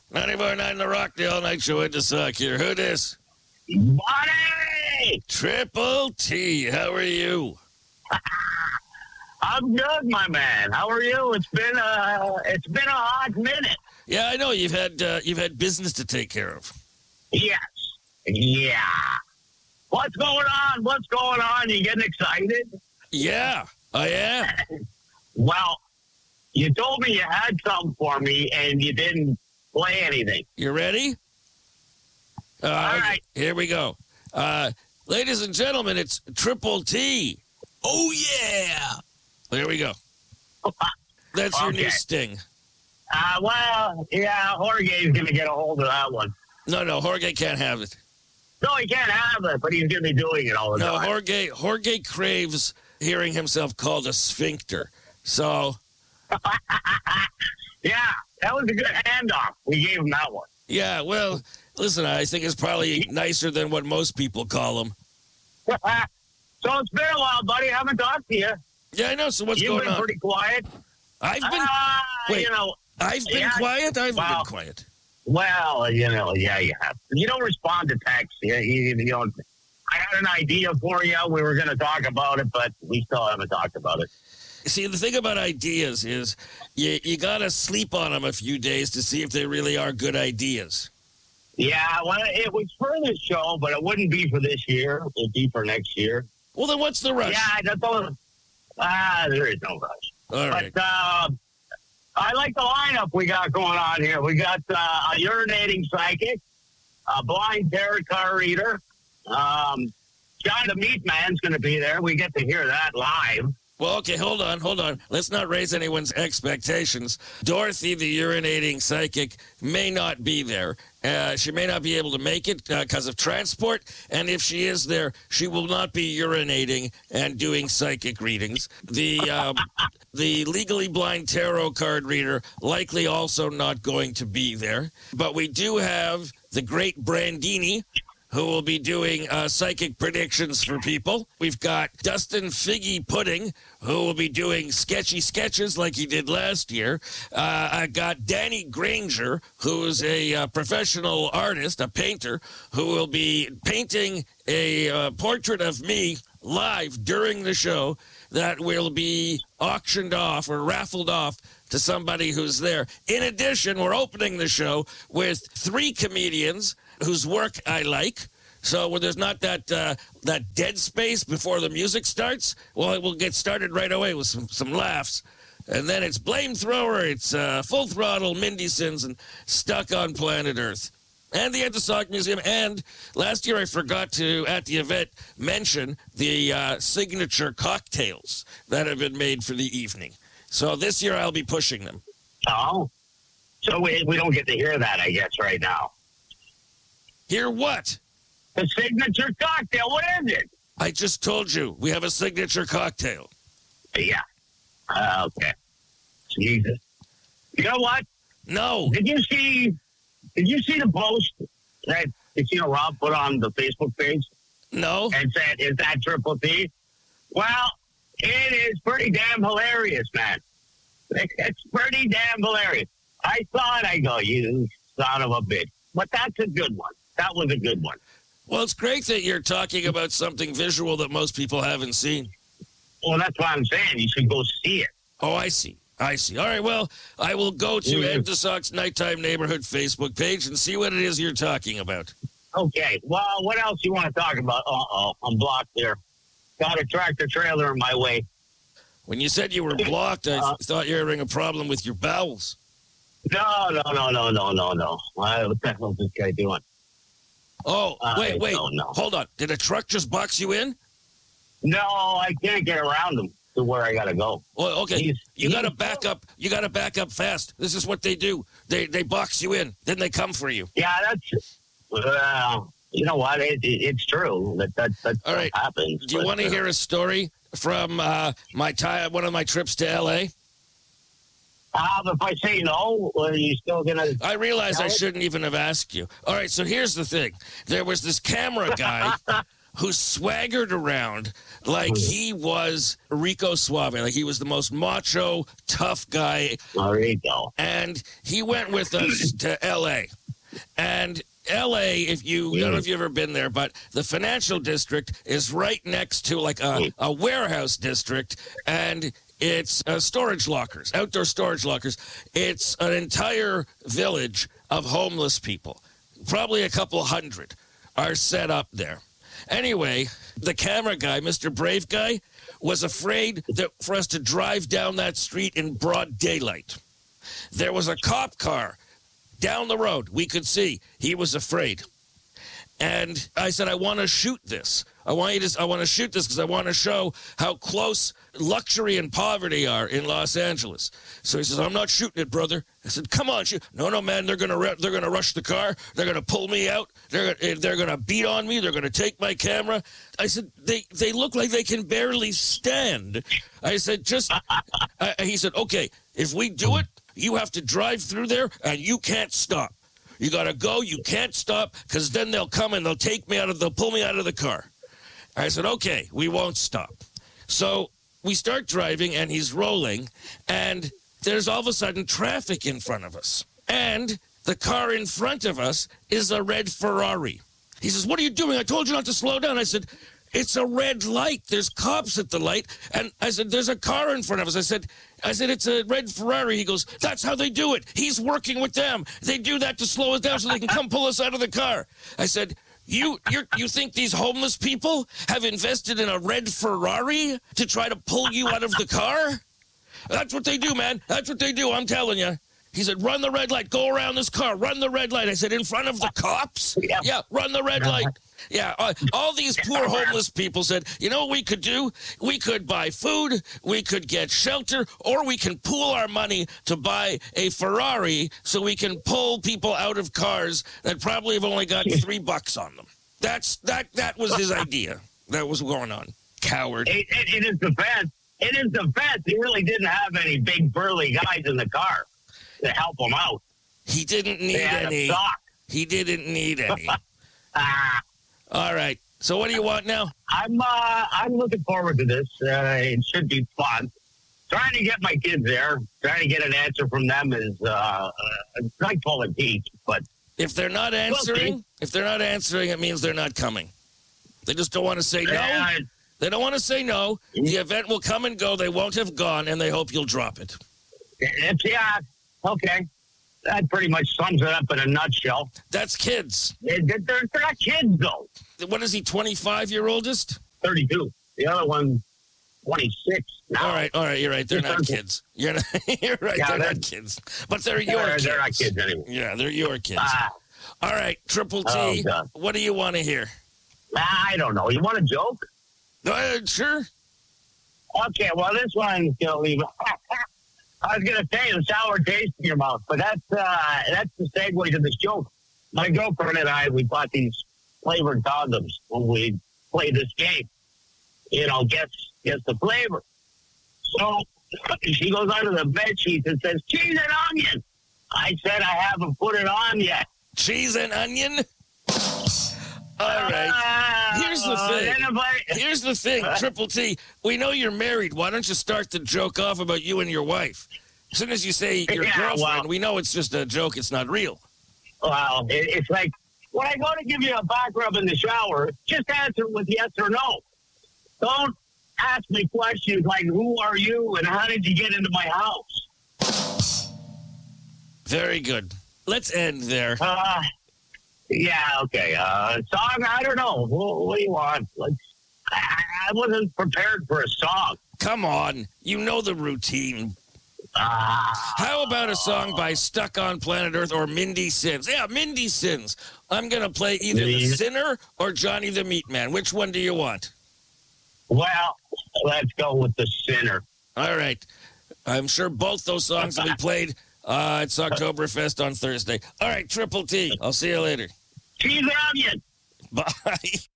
94.9 The Rock, the all-night show at the Sock here. Who this? Buddy! Triple T. How are you? I'm good, my man. How are you? It's been a hot minute. Yeah, I know you've had business to take care of. Yes. Yeah. What's going on? What's going on? You getting excited? Yeah, I am. Well, you told me you had something for me, and you didn't play anything. You ready? All right. Here we go. Ladies and gentlemen, it's Triple T. Oh, yeah. There we go. That's your new Okay. sting. Well, yeah, Jorge's going to get a hold of that one. No, Jorge can't have it. No, he can't have it, but he's going to be doing it all the No, time. Jorge craves hearing himself called a sphincter. So, Yeah, that was a good handoff. We gave him that one. yeah, well, listen, I think it's probably nicer than what most people call him. So it's been a while, buddy. I haven't talked to you. Yeah, I know. So what's You've going been on? pretty quiet. I've been wait. You know, I've been yeah, quiet. I've well, been quiet. well, you know, yeah, you have. You don't respond to texts. You don't. I had an idea for you. We were going to talk about it, but we still haven't talked about it. See, the thing about ideas is you got to sleep on them a few days to see if they really are good ideas. Yeah, well, it was for this show, but it wouldn't be for this year. It'd be for next year. Well, then what's the rush? Yeah, that's all. There is no rush. All right. But I like the lineup we got going on here. We got a urinating psychic, a blind tarot card reader. John the Meat Man's going to be there. We get to hear that live. Well, okay, hold on. Let's not raise anyone's expectations. Dorothy, the urinating psychic, may not be there. She may not be able to make it because of transport, and if she is there, she will not be urinating and doing psychic readings. The legally blind tarot card reader likely also not going to be there. But we do have the great Brandini, who will be doing psychic predictions for people. We've got Dustin Figgy Pudding, who will be doing sketchy sketches like he did last year. I got Danny Granger, who's a professional artist, a painter, who will be painting a portrait of me live during the show that will be auctioned off or raffled off to somebody who's there. In addition, we're opening the show with 3 comedians whose work I like. So when there's not that dead space before the music starts, well, it will get started right away with some laughs. And then it's Blame Thrower, it's Full Throttle, Mindy Sins, and Stuck on Planet Earth. And the Antisoc Museum. And last year I forgot to, at the event, mention the signature cocktails that have been made for the evening. So this year I'll be pushing them. Oh, so we don't get to hear that, I guess, right now. Hear what? The signature cocktail. What is it? I just told you. We have a signature cocktail. Yeah. Okay. Jesus. You know what? No. Did you see the post that Rob put on the Facebook page No. and said, "Is that Triple T?" Well, it is pretty damn hilarious, man. It's pretty damn hilarious. I saw it. I go, "You son of a bitch!" But that's a good one. That was a good one. Well, it's great that you're talking about something visual that most people haven't seen. Well, that's what I'm saying. You should go see it. Oh, I see. All right, well, I will go to Ed DeSock's Nighttime Neighborhood Facebook page and see what it is you're talking about. Okay. Well, what else you want to talk about? I'm blocked there. Got a tractor trailer in my way. When you said you were blocked, I thought you were having a problem with your bowels. No. What the hell is this guy doing? Oh, wait. don't know. Hold on. Did a truck just box you in? No, I can't get around him to where I got to go. Well, okay. You got to he's- back up. You got to back up fast. This is what they do. They box you in. Then they come for you. Yeah, that's... you know what? It's true. That's All right. what happens. Do you want to hear a story from one of my trips to L.A.? If I say no, are you still going to... I realize I shouldn't even have asked you. All right, so here's the thing. There was this camera guy who swaggered around like he was Rico Suave, like he was the most macho, tough guy. Rico. And he went with us to L.A. And L.A., I don't know if you've ever been there, but the financial district is right next to like a warehouse district, and it's storage lockers, outdoor storage lockers. It's an entire village of homeless people. Probably a couple hundred are set up there. Anyway, the camera guy, Mr. Brave Guy, was afraid that for us to drive down that street in broad daylight. There was a cop car down the road. We could see. He was afraid. And I said, I want to shoot this. I want to shoot this because I want to show how close luxury and poverty are in Los Angeles. So he says, I'm not shooting it, brother. I said, come on, shoot. No, man, they're gonna rush the car. They're gonna pull me out. They're gonna beat on me. They're gonna take my camera. I said, they look like they can barely stand. I said, he said, okay, if we do it, you have to drive through there and you can't stop. You got to go. You can't stop because then they'll come and they'll pull me out of the car. I said, okay, we won't stop. So we start driving and he's rolling and there's all of a sudden traffic in front of us. And the car in front of us is a red Ferrari. He says, what are you doing? I told you not to slow down. I said, it's a red light. There's cops at the light. And I said, there's a car in front of us. I said, it's a red Ferrari. He goes, that's how they do it. He's working with them. They do that to slow us down so they can come pull us out of the car. I said, you think these homeless people have invested in a red Ferrari to try to pull you out of the car? That's what they do, man. That's what they do. I'm telling you. He said, run the red light. Go around this car. Run the red light. I said, in front of the cops? Yeah, run the red light. Yeah, all these poor homeless people said, you know what we could do? We could buy food, we could get shelter, or we can pool our money to buy a Ferrari so we can pull people out of cars that probably have only got $3 on them. That was his idea. That was going on. Coward. In his defense, he really didn't have any big burly guys in the car to help him out. He didn't need any. He didn't need any. All right. So what do you want now? I'm looking forward to this. It should be fun. Trying to get my kids there, trying to get an answer from them is like pulling teeth. But if they're not answering, it means they're not coming. They just don't want to say no. They don't want to say no. The event will come and go. They won't have gone, and they hope you'll drop it. Yeah. Okay. That pretty much sums it up in a nutshell. That's kids. They're not kids, though. What is he, 25, your oldest? 32. The other one, 26. All right. You're right. They're not kids. You're right. Yeah, they're not kids. But they're your kids. They're not kids anyway. Yeah, they're your kids. All right, Triple T, what do you want to hear? I don't know. You want a joke? Sure. Okay, well, this one's going to leave... I was going to say the sour taste in your mouth, but that's the segue to this joke. My girlfriend and I, we bought these flavored condoms when we played this game. You know, guess the flavor. So she goes under the bed sheets and says, cheese and onion. I said, I haven't put it on yet. Cheese and onion? All right. Here's the thing, Triple T. We know you're married. Why don't you start the joke off about you and your wife? As soon as you say your girlfriend, we know it's just a joke. It's not real. Well, it's like, when I go to give you a back rub in the shower, just answer with yes or no. Don't ask me questions like, who are you and how did you get into my house? Very good. Let's end there. Yeah, okay. Song, I don't know. What do you want? I wasn't prepared for a song. Come on. You know the routine. How about a song by Stuck on Planet Earth or Mindy Sins? Yeah, Mindy Sins. I'm going to play either The Sinner or Johnny the Meat Man. Which one do you want? Well, let's go with The Sinner. All right. I'm sure both those songs will be played. It's Oktoberfest on Thursday. All right, Triple T. I'll see you later. Cheese and onion. Bye.